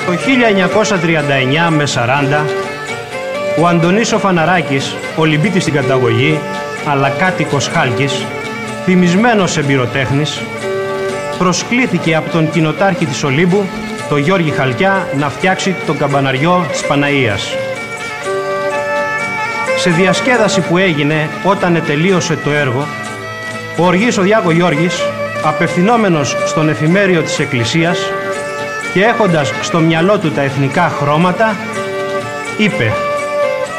Το 1939 με 40, ο Αντωνής ο Φαναράκης, Ολυμπίτης στην καταγωγή, αλλά κάτοικος Χάλκης, θυμισμένος εμπειροτέχνης, προσκλήθηκε από τον κοινοτάρχη της Ολύμπου, τον Γιώργη Χαλκιά, να φτιάξει το καμπαναριό της Παναΐας. Σε διασκέδαση που έγινε όταν ετελείωσε το έργο, ο Οργής ο Διάκο Γιώργης, απευθυνόμενος στον εφημέριο της Εκκλησίας και έχοντας στο μυαλό του τα εθνικά χρώματα, είπε: